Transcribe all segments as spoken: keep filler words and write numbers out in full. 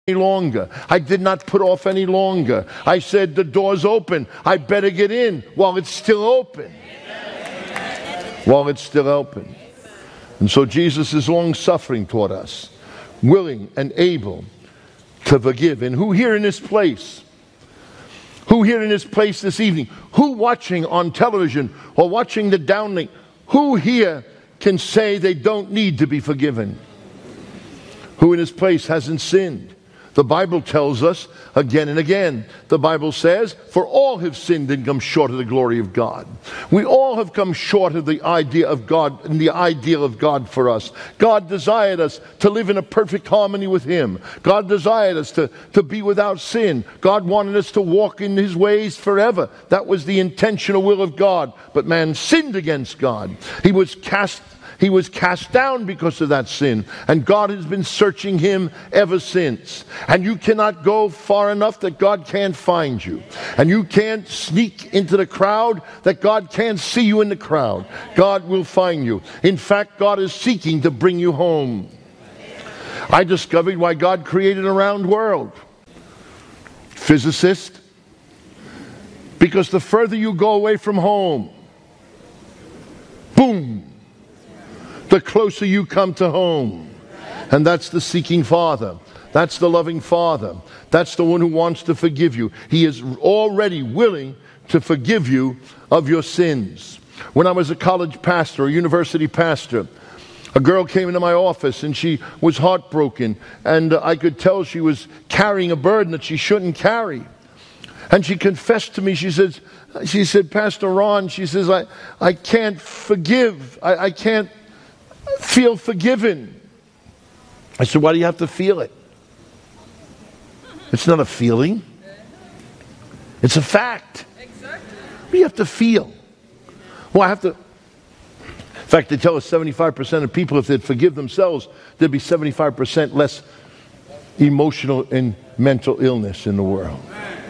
any longer. I did not put off any longer. I said, the door's open. I better get in while it's still open. While it's still open. And so Jesus is long-suffering toward us, willing and able to forgive. And who here in this place, who here in this place this evening, who watching on television or watching the downlink, who here can say they don't need to be forgiven? Who in this place hasn't sinned? The Bible tells us again and again. The Bible says, for all have sinned and come short of the glory of God. We all have come short of the idea of God and the ideal of God for us. God desired us to live in a perfect harmony with Him. God desired us to, to be without sin. God wanted us to walk in His ways forever. That was the intentional will of God. But man sinned against God. He was cast He was cast down because of that sin. And God has been searching him ever since. And you cannot go far enough that God can't find you. And you can't sneak into the crowd that God can't see you in the crowd. God will find you. In fact, God is seeking to bring you home. I discovered why God created a round world. Physicist. Because the further you go away from home, boom, the closer you come to home. And that's the seeking Father. That's the loving Father. That's the one who wants to forgive you. He is already willing to forgive you of your sins. When I was a college pastor, a university pastor, a girl came into my office and she was heartbroken. And I could tell she was carrying a burden that she shouldn't carry. And she confessed to me, she says, she said, Pastor Ron, she says, I, I can't forgive. I, I can't feel forgiven. I said, why do you have to feel it? It's not a feeling. It's a fact. What do you have to feel? Well, I have to. In fact, they tell us seventy-five percent of people, if they'd forgive themselves, there'd be seventy-five percent less emotional and mental illness in the world.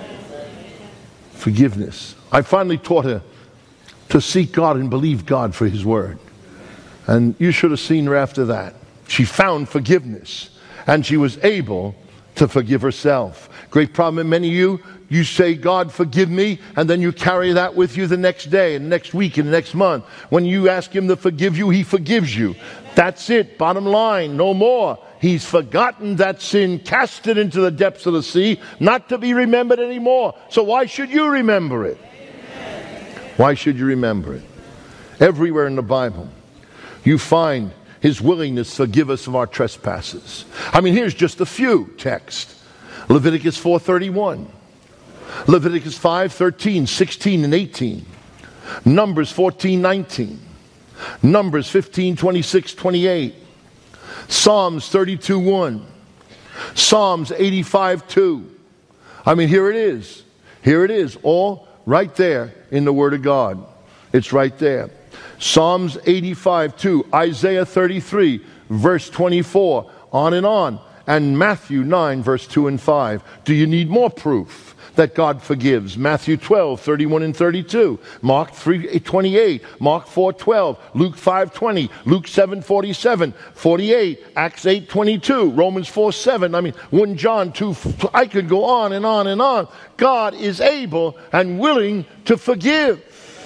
Forgiveness. I finally taught her to seek God and believe God for His word. And you should have seen her after that. She found forgiveness. And she was able to forgive herself. Great problem in many of you, you say, God, forgive me, and then you carry that with you the next day, and the next week, and the next month. When you ask Him to forgive you, He forgives you. That's it. Bottom line, no more. He's forgotten that sin, cast it into the depths of the sea, not to be remembered anymore. So why should you remember it? Why should you remember it? Everywhere in the Bible, you find His willingness to forgive us of our trespasses. I mean, here's just a few texts. Leviticus four thirty-one. Leviticus five thirteen, sixteen, and eighteen. Numbers fourteen nineteen. Numbers fifteen twenty-six, twenty-eight. Psalms thirty-two one. Psalms eighty-five two. I mean, here it is. Here it is. All right there in the Word of God. It's right there. Psalms eighty-five two, Isaiah thirty-three, verse twenty-four, on and on. And Matthew nine, verse two and five. Do you need more proof that God forgives? Matthew twelve, thirty-one and thirty-two. Mark three twenty-eight. Mark four twelve. Luke five twenty. Luke seven forty-seven. forty-eight. Acts eight twenty-two. Romans four seven. I mean, First John two. I could go on and on and on. God is able and willing to forgive.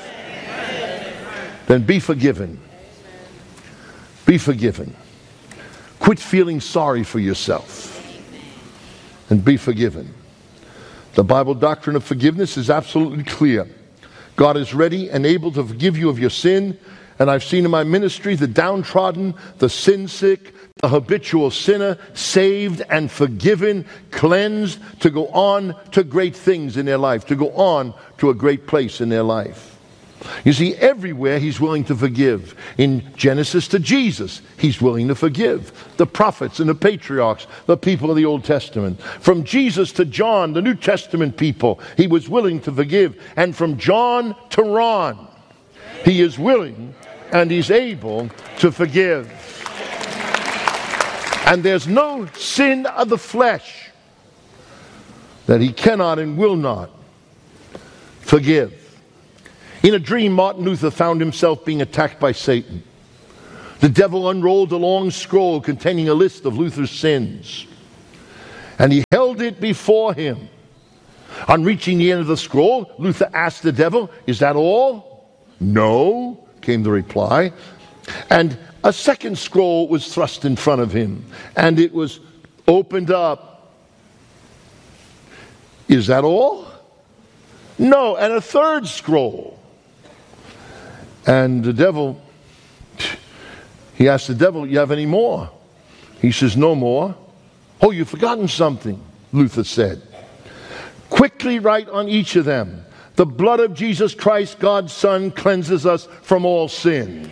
Then be forgiven. Be forgiven. Quit feeling sorry for yourself. And be forgiven. The Bible doctrine of forgiveness is absolutely clear. God is ready and able to forgive you of your sin. And I've seen in my ministry the downtrodden, the sin sick, the habitual sinner saved and forgiven, cleansed to go on to great things in their life, to go on to a great place in their life. You see, everywhere He's willing to forgive. In Genesis to Jesus, He's willing to forgive. The prophets and the patriarchs, the people of the Old Testament. From Jesus to John, the New Testament people, He was willing to forgive. And from John to Ron, He is willing and He's able to forgive. And there's no sin of the flesh that He cannot and will not forgive. In a dream, Martin Luther found himself being attacked by Satan. The devil unrolled a long scroll containing a list of Luther's sins. And he held it before him. On reaching the end of the scroll, Luther asked the devil, "Is that all?" "No," came the reply. And a second scroll was thrust in front of him, and it was opened up. "Is that all?" "No." And a third scroll. And the devil, he asked the devil, "You have any more?" He says, "No more." "Oh, you've forgotten something," Luther said. "Quickly write on each of them, 'The blood of Jesus Christ, God's Son, cleanses us from all sin.'"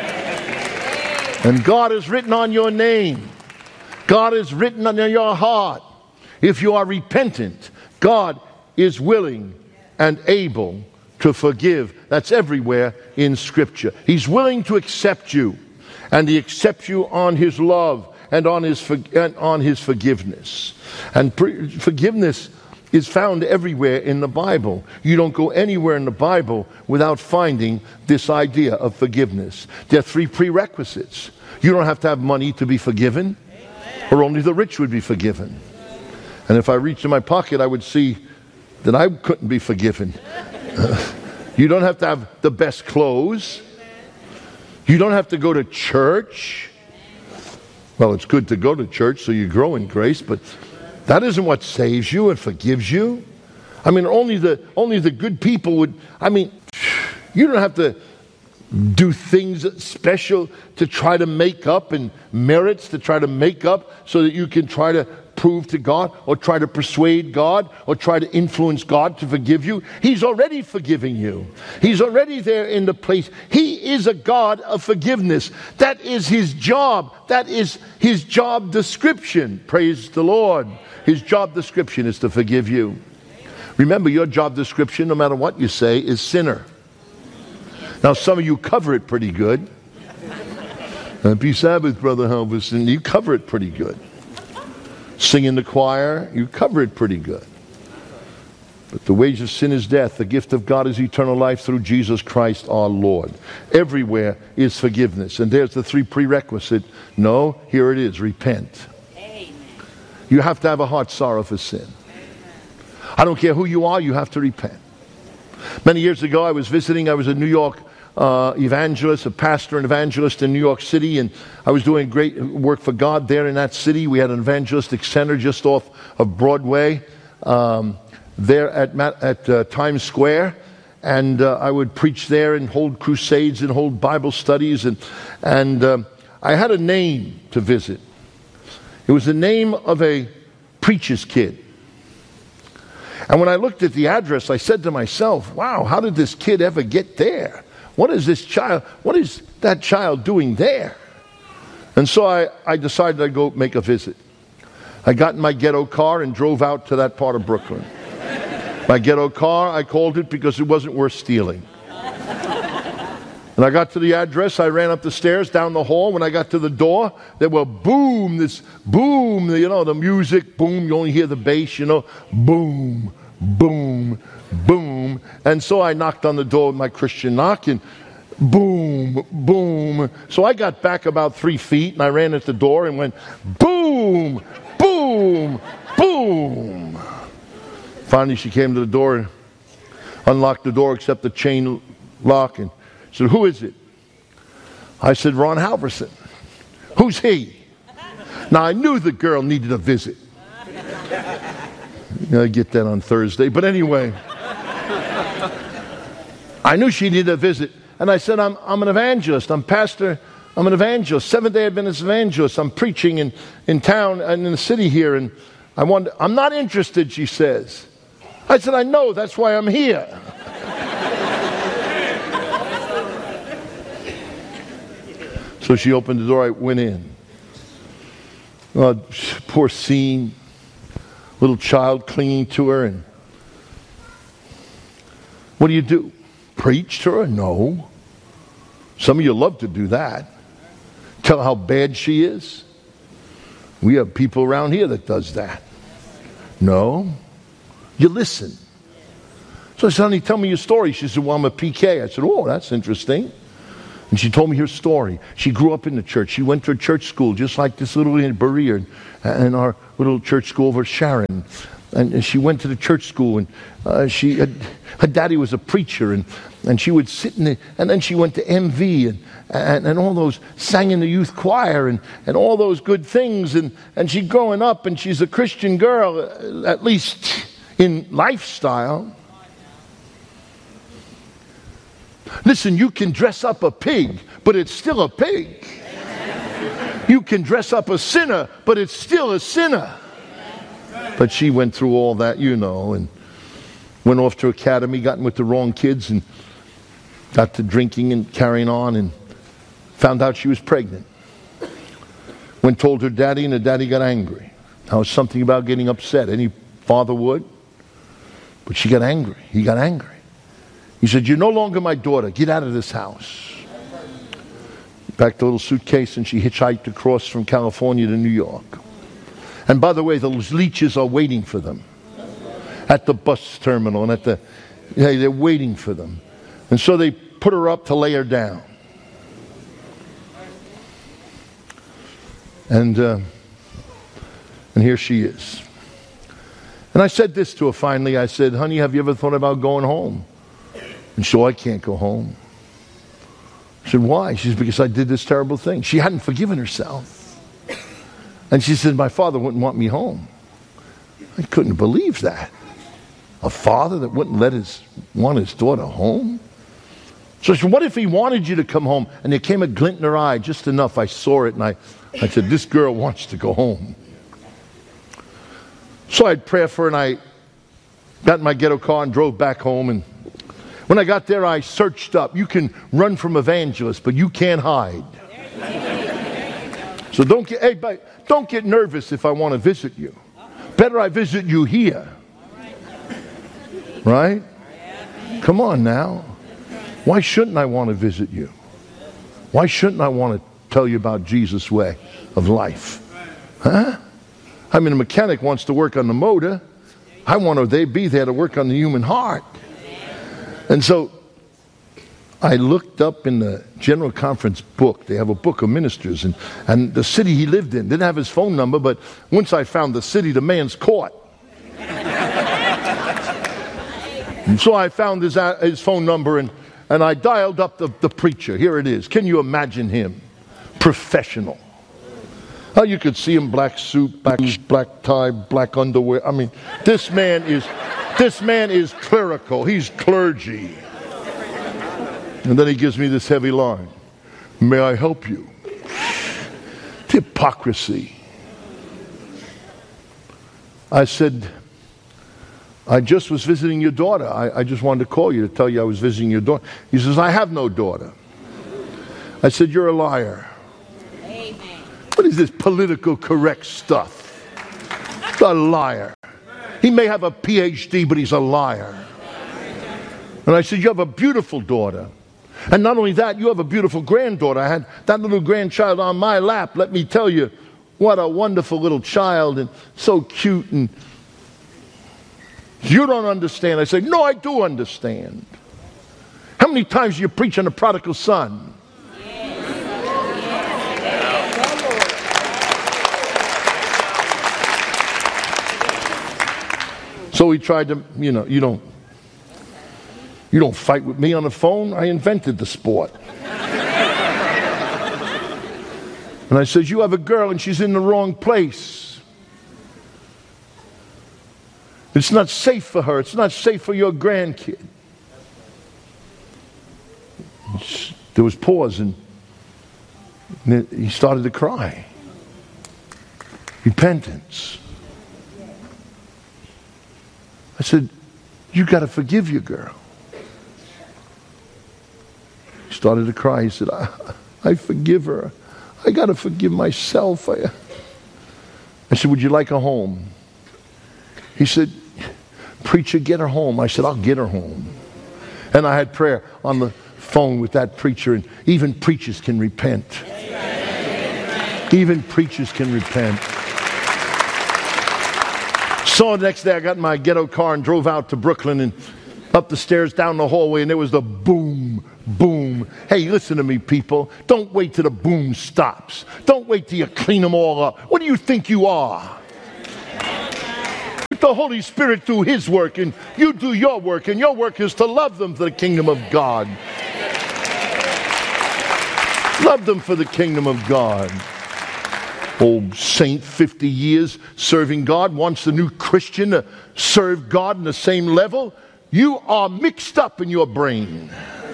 And God has written on your name. God has written on your heart. If you are repentant, God is willing and able to forgive. That's everywhere in Scripture. He's willing to accept you, and He accepts you on His love and on His and on His forgiveness. And pre- forgiveness is found everywhere in the Bible. You don't go anywhere in the Bible without finding this idea of forgiveness. There are three prerequisites. You don't have to have money to be forgiven, or only the rich would be forgiven. And if I reached in my pocket, I would see that I couldn't be forgiven. Uh, you don't have to have the best clothes. You don't have to go to church. Well, it's good to go to church so you grow in grace, but that isn't what saves you and forgives you. I mean, only the only the good people would. I mean, you don't have to do things special to try to make up, and merits to try to make up so that you can try to prove to God or try to persuade God or try to influence God to forgive you. He's already forgiving you. He's already there in the place. He is a God of forgiveness. That is His job. That is His job description. Praise the Lord. His job description is to forgive you. Remember, your job description, no matter what you say, is sinner. Now, some of you cover it pretty good. Happy Sabbath, Brother Halverson. You cover it pretty good. Sing in the choir, you cover it pretty good. But the wage of sin is death. The gift of God is eternal life through Jesus Christ our Lord. Everywhere is forgiveness. And there's the three prerequisites. No, here it is. Repent. Amen. You have to have a heart sorrow for sin. Amen. I don't care who you are, you have to repent. Many years ago, I was visiting, I was a New York uh, evangelist, a pastor and evangelist in New York City, and I was doing great work for God there in that city. We had an evangelistic center just off of Broadway, um, there at, at uh, Times Square, and uh, I would preach there and hold crusades and hold Bible studies, and, and uh, I had a name to visit. It was the name of a preacher's kid. And when I looked at the address, I said to myself, wow, how did this kid ever get there? What is this child, what is that child doing there? And so I, I decided I'd go make a visit. I got in my ghetto car and drove out to that part of Brooklyn. My ghetto car, I called it because it wasn't worth stealing. And I got to the address, I ran up the stairs, down the hall. When I got to the door, there were boom, this boom, you know, the music, boom, you only hear the bass, you know, boom, boom, boom. And so I knocked on the door with my Christian knock, and boom, boom. So I got back about three feet, and I ran at the door and went, boom, boom, boom. Finally, she came to the door and unlocked the door except the chain lock, and said, "Who is it?" I said, "Ron Halverson." "Who's he?" Now, I knew the girl needed a visit. I get that on Thursday. But anyway, I knew she needed a visit. And I said, I'm, I'm an evangelist. I'm pastor. I'm an evangelist. Seventh-day Adventist evangelist. I'm preaching in, in town and in the city here. And I want, I'm not interested, she says. I said, I know. That's why I'm here. So she opened the door, I went in. Oh, poor scene. Little child clinging to her. And what do you do? Preach to her? No. Some of you love to do that. Tell her how bad she is. We have people around here that does that. No. You listen. So I said, honey, tell me your story. She said, well, I'm a P K. I said, oh, that's interesting. And she told me her story. She grew up in the church. She went to a church school just like this little in Berea and our little church school over at Sharon. And she went to the church school, and uh, she had, her daddy was a preacher, and, and she would sit in the, and then she went to M V and, and, and all those, sang in the youth choir and, and all those good things. And, and she's growing up, and she's a Christian girl, at least in lifestyle. Listen, you can dress up a pig, but it's still a pig. You can dress up a sinner, but it's still a sinner. But she went through all that, you know, and went off to academy, got in with the wrong kids, and got to drinking and carrying on, and found out she was pregnant. Went told her daddy, and her daddy got angry. Now, it's something about getting upset. Any father would. But she got angry. He got angry. He said, "You're no longer my daughter. Get out of this house." Packed a little suitcase, and she hitchhiked across from California to New York. And by the way, those leeches are waiting for them at the bus terminal, and at the, you know, they're waiting for them. And so they put her up to lay her down. And uh, and here she is. And I said this to her finally. I said, "Honey, have you ever thought about going home?" And she said, "Oh, I can't go home." I said, "Why?" She said, "Because I did this terrible thing." She hadn't forgiven herself. And she said, "My father wouldn't want me home." I couldn't believe that. A father that wouldn't let his want his daughter home? So I said, "What if he wanted you to come home?" And there came a glint in her eye, just enough. I saw it, and I, I said, "This girl wants to go home." So I had prayer for her, and I got in my ghetto car and drove back home. And when I got there, I searched up. You can run from evangelists, but you can't hide. So don't get, hey, don't get nervous if I want to visit you. Better I visit you here. Right? Come on now. Why shouldn't I want to visit you? Why shouldn't I want to tell you about Jesus' way of life? Huh? I mean, a mechanic wants to work on the motor. I want to they be there to work on the human heart. And so I looked up in the General Conference book. They have a book of ministers, and, and the city he lived in. Didn't have his phone number, but once I found the city, the man's caught. And so I found his, uh, his phone number, and, and I dialed up the, the preacher. Here it is. Can you imagine him? Professional. Oh, you could see him, black suit, black, black tie, black underwear. I mean, this man is, this man is clerical. He's clergy. And then he gives me this heavy line. "May I help you?" The hypocrisy. I said, "I just was visiting your daughter. I, I just wanted to call you to tell you I was visiting your daughter." He says, "I have no daughter." I said, "You're a liar." Amen. What is this political correct stuff? A liar. He may have a P H D, but he's a liar. And I said, "You have a beautiful daughter. And not only that, you have a beautiful granddaughter. I had that little grandchild on my lap. Let me tell you, what a wonderful little child, and so cute. And you don't understand." I said, "No, I do understand. How many times do you preach on the prodigal son?" So he tried to, you know, you don't You don't fight with me on the phone. I invented the sport. And I said, "You have a girl and she's in the wrong place. It's not safe for her. It's not safe for your grandkid." There was pause, and he started to cry. Repentance. I said, "You got to forgive your girl." He started to cry. He said, I, I forgive her. I got to forgive myself. I, I said, "Would you like a home?" He said, "Preacher, get her home." I said, "I'll get her home." And I had prayer on the phone with that preacher, and even preachers can repent. Even preachers can repent. So the next day I got in my ghetto car and drove out to Brooklyn, and up the stairs, down the hallway, and there was the boom, boom, boom. Hey, listen to me, people. Don't wait till the boom stops. Don't wait till you clean them all up. What do you think you are? The Holy Spirit do His work, and you do your work, and your work is to love them for the kingdom of God. Love them for the kingdom of God. Old saint, fifty years serving God, wants the new Christian to serve God in the same level. You are mixed up in your brain.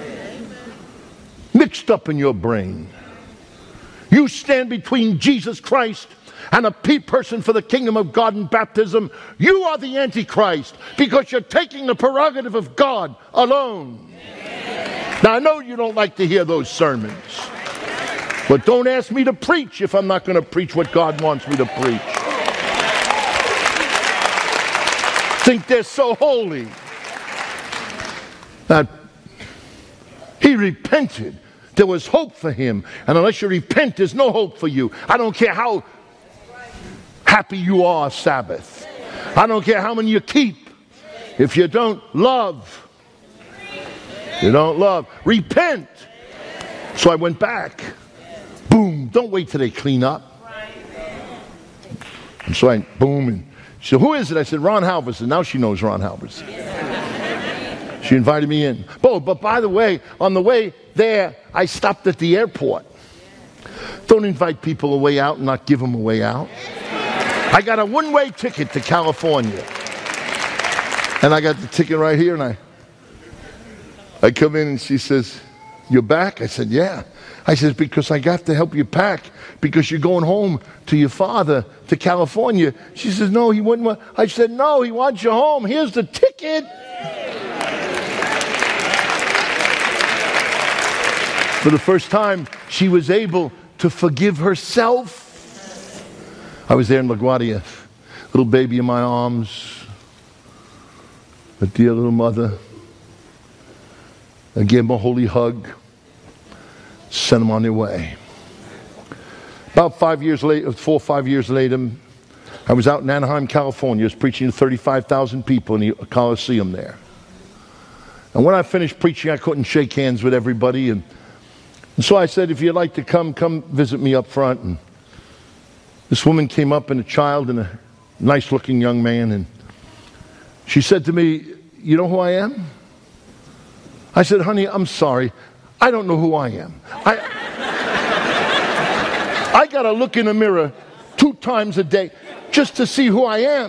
Mixed up in your brain. You stand between Jesus Christ and a pe- person for the kingdom of God in baptism. You are the Antichrist because you're taking the prerogative of God alone. Now, I know you don't like to hear those sermons, but don't ask me to preach if I'm not going to preach what God wants me to preach. Think they're so holy. Now, he repented. There was hope for him. And unless you repent, there's no hope for you. I don't care how happy you are Sabbath. I don't care how many you keep. If you don't love, you don't love. Repent. So I went back. Boom. Don't wait till they clean up. And so I, boom. And she said, who is it? I said, Ron Halverson. Now she knows Ron Halverson. She invited me in. Oh, but by the way, on the way there, I stopped at the airport. Don't invite people a way out and not give them a way out. I got a one-way ticket to California. And I got the ticket right here, and I, I come in and she says, you're back? I said, yeah. I said, because I got to help you pack because you're going home to your father to California. She says, no, he wouldn't want. I said, no, he wants you home. Here's the ticket. For the first time, she was able to forgive herself. I was there in LaGuardia, little baby in my arms, a dear little mother. I gave them a holy hug, sent them on their way. About five years later, four or five years later, I was out in Anaheim, California. I was preaching to thirty-five thousand people in the Coliseum there. And when I finished preaching, I couldn't shake hands with everybody. And, and so I said, if you'd like to come, come visit me up front. And this woman came up, and a child and a nice-looking young man. And she said to me, you know who I am? I said, honey, I'm sorry. I don't know who I am. I, I got to look in the mirror two times a day just to see who I am.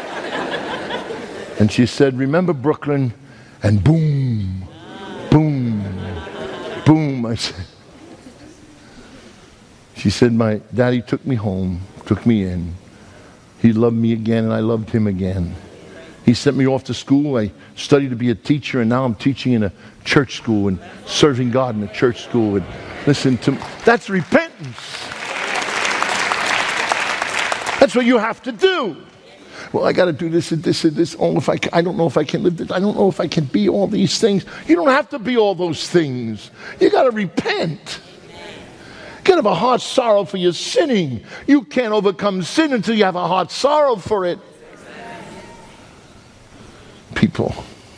And she said, remember Brooklyn? And boom, boom, boom. I said, she said, my daddy took me home, took me in. He loved me again, and I loved him again. He sent me off to school. I studied to be a teacher, and now I'm teaching in a church school and serving God in a church school. And listen to me. That's repentance. That's what you have to do. Well, I got to do this and this and this. Oh, if I, can, I don't know if I can live this. I don't know if I can be all these things. You don't have to be all those things. You got to repent. You got to have a heart sorrow for your sinning. You can't overcome sin until you have a heart sorrow for it. People.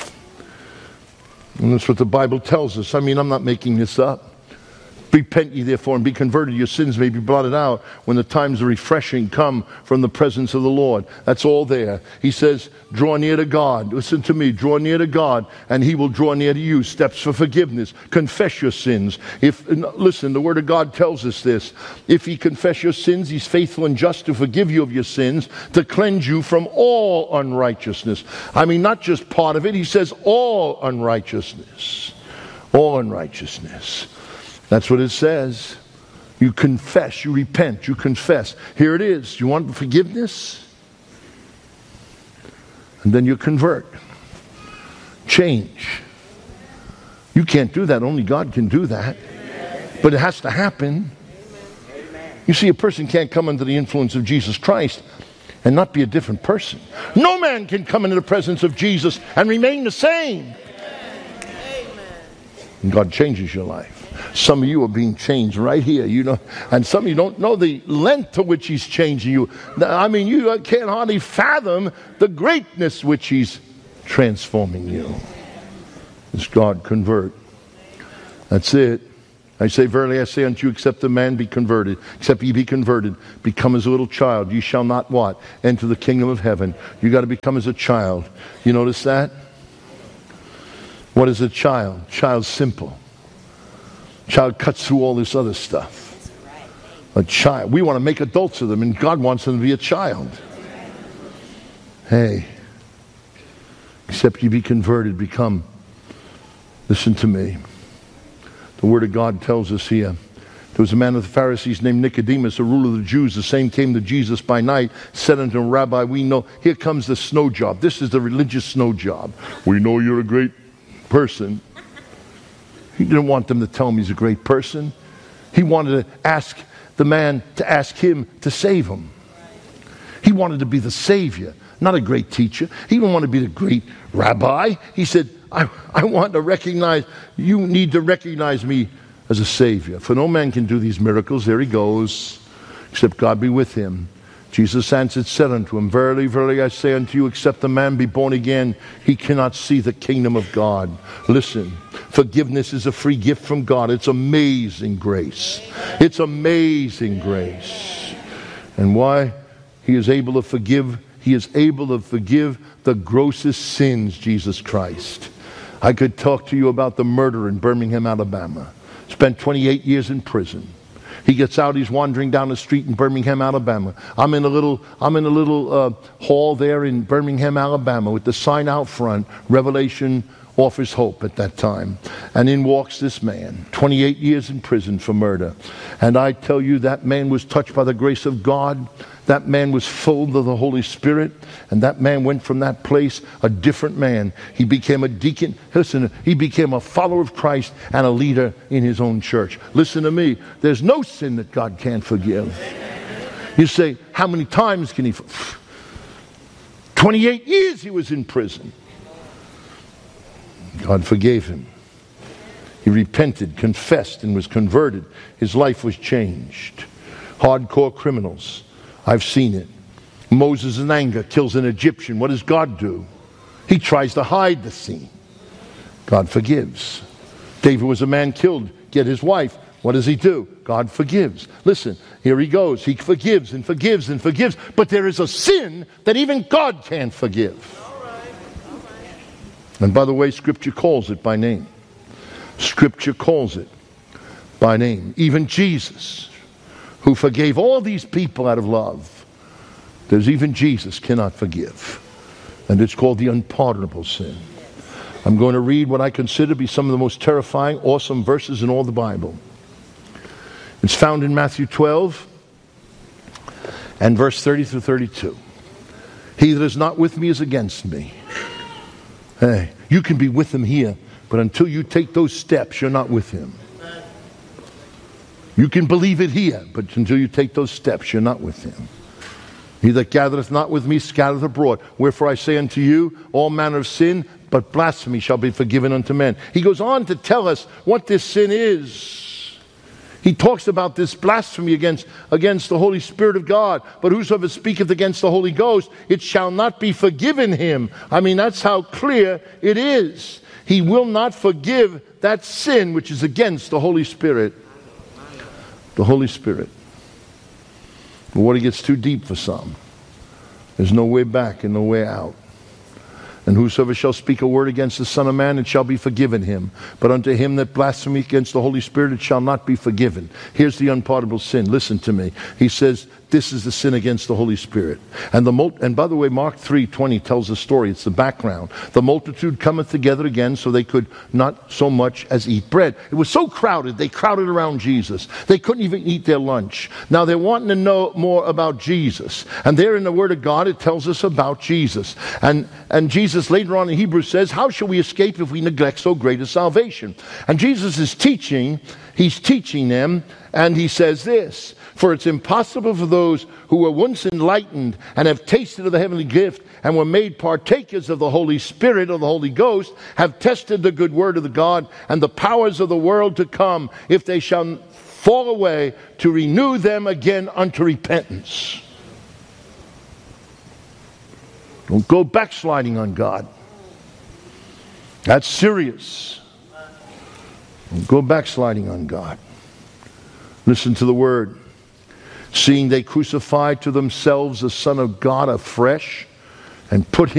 And that's what the Bible tells us. I mean, I'm not making this up. Repent ye therefore and be converted. Your sins may be blotted out when the times of refreshing come from the presence of the Lord. That's all there. He says, draw near to God. Listen to me. Draw near to God and He will draw near to you. Steps for forgiveness. Confess your sins. If Listen, the Word of God tells us this. If ye confess your sins, He's faithful and just to forgive you of your sins, to cleanse you from all unrighteousness. I mean, not just part of it. He says all unrighteousness. All unrighteousness. That's what it says. You confess, you repent, you confess. Here it is. You want forgiveness? And then you convert. Change. You can't do that. Only God can do that. But it has to happen. You see, a person can't come under the influence of Jesus Christ and not be a different person. No man can come into the presence of Jesus and remain the same. And God changes your life. Some of you are being changed right here, you know, and some of you don't know the length to which He's changing you. I mean, you can't hardly fathom the greatness which He's transforming you. As God convert. That's it. I say, verily I say unto you, except a man be converted, except ye be converted, become as a little child, ye shall not what? Enter the kingdom of heaven. You got to become as a child. You notice that? What is a child? Child's simple. Child cuts through all this other stuff. A child. We want to make adults of them, and God wants them to be a child. Hey, except ye be converted, become. Listen to me. The Word of God tells us here. There was a man of the Pharisees named Nicodemus, a ruler of the Jews. The same came to Jesus by night, said unto him, Rabbi, we know, here comes the snow job. This is the religious snow job. We know you're a great person. He didn't want them to tell him he's a great person. He wanted to ask the man to ask him to save him. He wanted to be the Savior, not a great teacher. He didn't want to be the great rabbi. He said, I, I want to recognize, you need to recognize me as a Savior. For no man can do these miracles, there he goes, except God be with him. Jesus answered, said unto him, Verily, verily, I say unto you, except a man be born again, he cannot see the kingdom of God. Listen, forgiveness is a free gift from God. It's amazing grace. It's amazing grace. And why? He is able to forgive, he is able to forgive the grossest sins, Jesus Christ. I could talk to you about the murderer in Birmingham, Alabama. Spent twenty-eight years in prison. He gets out, he's wandering down the street in Birmingham, Alabama. I'm in a little, I'm in a little uh, hall there in Birmingham, Alabama with the sign out front, Revelation offers hope at that time. And in walks this man, twenty-eight years in prison for murder. And I tell you, that man was touched by the grace of God. That man was full of the Holy Spirit, and that man went from that place a different man. He became a deacon. Listen, he became a follower of Christ and a leader in his own church. Listen to me. There's no sin that God can't forgive. You say, how many times can he forgive? twenty-eight years he was in prison. God forgave him. He repented, confessed, and was converted. His life was changed. Hardcore criminals. I've seen it. Moses in anger kills an Egyptian. What does God do? He tries to hide the scene. God forgives. David was a man killed, get his wife. What does he do? God forgives. Listen, here he goes. He forgives and forgives and forgives. But there is a sin that even God can't forgive. All right. All right. And by the way, Scripture calls it by name. Scripture calls it by name. Even Jesus, who forgave all these people out of love, there's even Jesus cannot forgive. And it's called the unpardonable sin. I'm going to read what I consider to be some of the most terrifying, awesome verses in all the Bible. It's found in Matthew twelve and verse thirty through thirty-two. He that is not with me is against me. Hey, you can be with him here, but until you take those steps, you're not with him. You can believe it here, but until you take those steps, you're not with him. He that gathereth not with me scattereth abroad. Wherefore I say unto you, all manner of sin, but blasphemy shall be forgiven unto men. He goes on to tell us what this sin is. He talks about this blasphemy against, against the Holy Spirit of God. But whosoever speaketh against the Holy Ghost, it shall not be forgiven him. I mean, that's how clear it is. He will not forgive that sin which is against the Holy Spirit. The Holy Spirit. The water gets too deep for some. There's no way back and no way out. And whosoever shall speak a word against the Son of Man, it shall be forgiven him. But unto him that blasphemeth against the Holy Spirit, it shall not be forgiven. Here's the unpardonable sin. Listen to me. He says, this is the sin against the Holy Spirit. And the mul- and by the way, Mark three twenty tells the story. It's the background. The multitude cometh together again, so they could not so much as eat bread. It was so crowded, they crowded around Jesus. They couldn't even eat their lunch. Now they're wanting to know more about Jesus. And there in the Word of God, it tells us about Jesus. And, and Jesus later on in Hebrews says, how shall we escape if we neglect so great a salvation? And Jesus is teaching, he's teaching them, and he says this, for it's impossible for those who were once enlightened and have tasted of the heavenly gift and were made partakers of the Holy Spirit or the Holy Ghost, have tested the good word of the God and the powers of the world to come, if they shall fall away, to renew them again unto repentance. Don't go backsliding on God. That's serious. Don't go backsliding on God. Listen to the word. Seeing they crucified to themselves the Son of God afresh and put him